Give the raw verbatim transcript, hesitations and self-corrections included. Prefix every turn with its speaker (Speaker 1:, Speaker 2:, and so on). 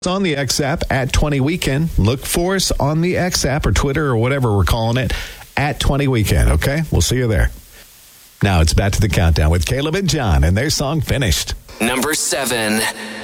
Speaker 1: on the X app at twenty weekend. Look for us on the X app or Twitter or whatever we're calling it at twenty weekend, okay? We'll see you there. Now it's back to the countdown with Caleb and John and their song Finished.
Speaker 2: Number seven.